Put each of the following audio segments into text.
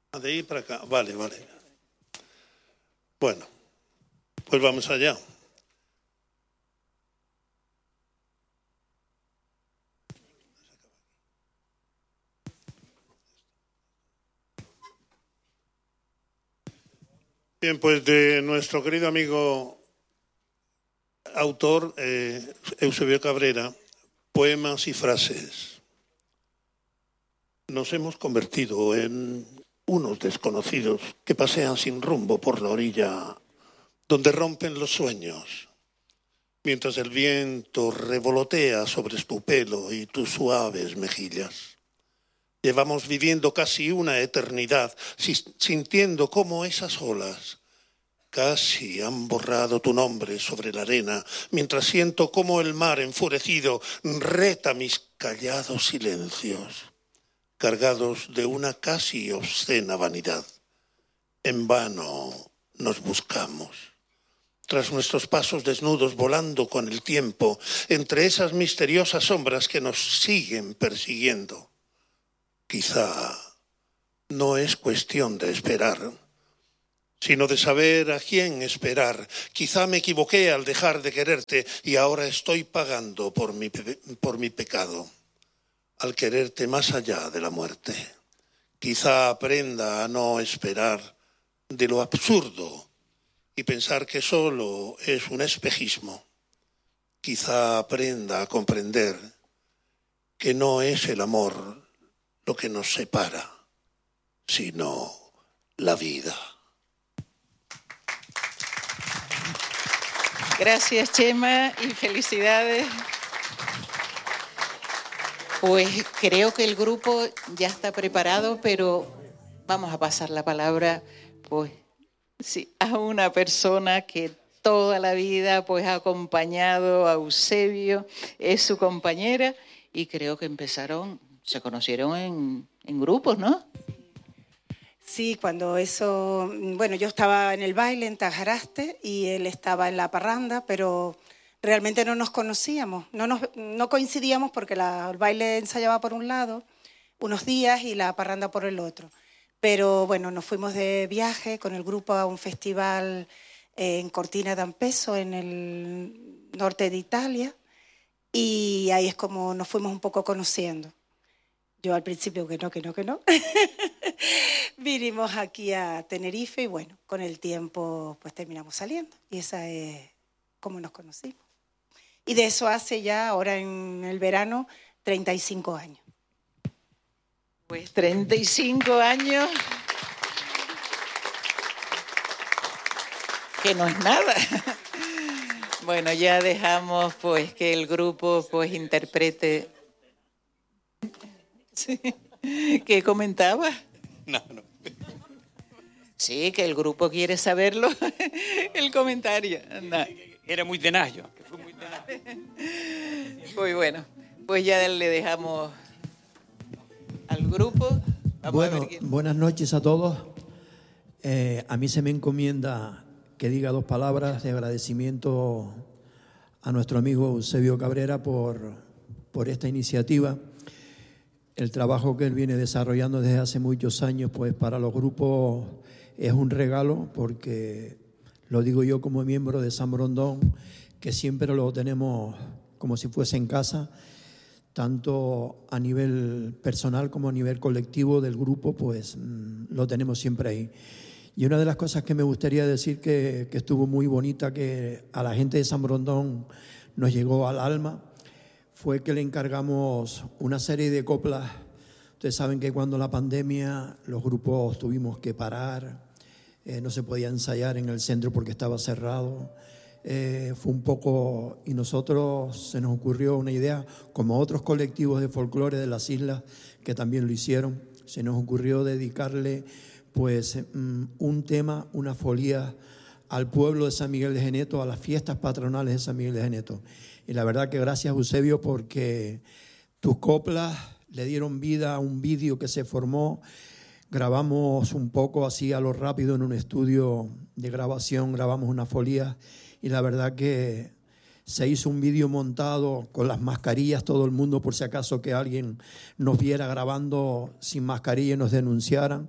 De ahí para acá. Vale. Bueno, pues vamos allá. Bien, pues de nuestro querido amigo autor Eusebio Cabrera, poemas y frases. Nos hemos convertido en unos desconocidos que pasean sin rumbo por la orilla donde rompen los sueños, mientras el viento revolotea sobre tu pelo y tus suaves mejillas. Llevamos viviendo casi una eternidad, sintiendo cómo esas olas casi han borrado tu nombre sobre la arena, mientras siento cómo el mar enfurecido reta mis callados silencios, cargados de una casi obscena vanidad. En vano nos buscamos, tras nuestros pasos desnudos volando con el tiempo, entre esas misteriosas sombras que nos siguen persiguiendo. Quizá no es cuestión de esperar, sino de saber a quién esperar. Quizá me equivoqué al dejar de quererte y ahora estoy pagando por mi pecado, al quererte más allá de la muerte. Quizá aprenda a no esperar de lo absurdo y pensar que solo es un espejismo. Quizá aprenda a comprender que no es el amor lo que nos separa, sino la vida. Gracias, Chema, y felicidades. Pues creo que el grupo ya está preparado, pero vamos a pasar la palabra, pues, sí, a una persona que toda la vida pues ha acompañado a Eusebio, es su compañera, y creo que se conocieron en grupos, ¿no? Sí, cuando eso, bueno, yo estaba en el baile en Tajaraste y él estaba en la parranda, pero realmente no nos conocíamos, no coincidíamos porque el baile ensayaba por un lado unos días y la parranda por el otro. Pero bueno, nos fuimos de viaje con el grupo a un festival en Cortina d'Ampezzo, en el norte de Italia, y ahí es como nos fuimos un poco conociendo. Yo al principio que no. Vinimos aquí a Tenerife y bueno, con el tiempo pues terminamos saliendo. Y esa es como nos conocimos. Y de eso hace ya, ahora en el verano, 35 años. Pues 35 años, que no es nada. Bueno, ya dejamos pues que el grupo pues interprete. Sí. ¿Qué comentabas? No. Sí, que el grupo quiere saberlo. El comentario. No. Era muy tenaz yo. Que fue muy tenaz. Muy bueno, pues ya le dejamos al grupo. Bueno, buenas noches a todos. A mí se me encomienda que diga dos palabras de agradecimiento a nuestro amigo Eusebio Cabrera por esta iniciativa. El trabajo que él viene desarrollando desde hace muchos años, pues para los grupos es un regalo, porque lo digo yo como miembro de San Brondón, que siempre lo tenemos como si fuese en casa, tanto a nivel personal como a nivel colectivo del grupo, pues lo tenemos siempre ahí. Y una de las cosas que me gustaría decir que estuvo muy bonita, que a la gente de San Brondón nos llegó al alma, fue que le encargamos una serie de coplas. Ustedes saben que cuando la pandemia los grupos tuvimos que parar, no se podía ensayar en el centro porque estaba cerrado. Fue un poco, y nosotros se nos ocurrió una idea, como otros colectivos de folclore de las islas que también lo hicieron, se nos ocurrió dedicarle pues un tema, una folía al pueblo de San Miguel de Geneto, a las fiestas patronales de San Miguel de Geneto. Y la verdad que gracias, Eusebio, porque tus coplas le dieron vida a un vídeo que se formó. Grabamos un poco así a lo rápido en un estudio de grabación, grabamos una folía y la verdad que se hizo un vídeo montado con las mascarillas, todo el mundo, por si acaso que alguien nos viera grabando sin mascarilla y nos denunciaran.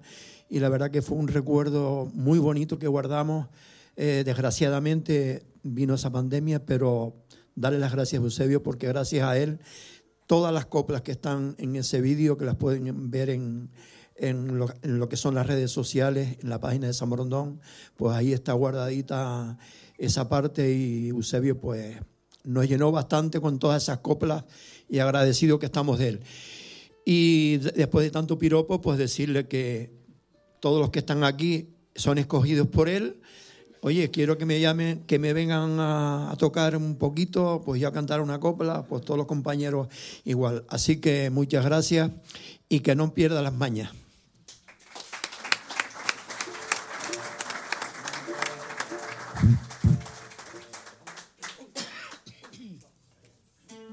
y la verdad que fue un recuerdo muy bonito que guardamos. Desgraciadamente vino esa pandemia, pero darle las gracias a Eusebio, porque gracias a él todas las coplas que están en ese vídeo, que las pueden ver en lo que son las redes sociales, en la página de San Borondón, pues ahí está guardadita esa parte, y Eusebio pues nos llenó bastante con todas esas coplas y agradecido que estamos de él. Y después de tanto piropo, pues decirle que todos los que están aquí son escogidos por él. Oye, quiero que me llamen, que me vengan a tocar un poquito, pues ya cantar una copla, pues todos los compañeros igual. Así que muchas gracias y que no pierda las mañas.